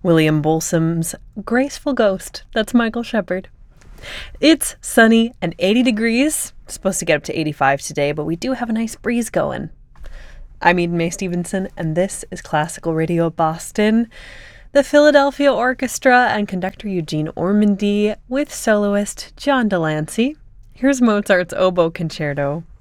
William Bolsom's Graceful Ghost. That's Michael Shepard. It's sunny and 80 degrees. Supposed to get up to 85 today, but we do have a nice breeze going. I'm Eden Mae Stevenson, and this is Classical Radio Boston. The Philadelphia Orchestra and conductor Eugene Ormandy with soloist John Delancey. Here's Mozart's Oboe Concerto.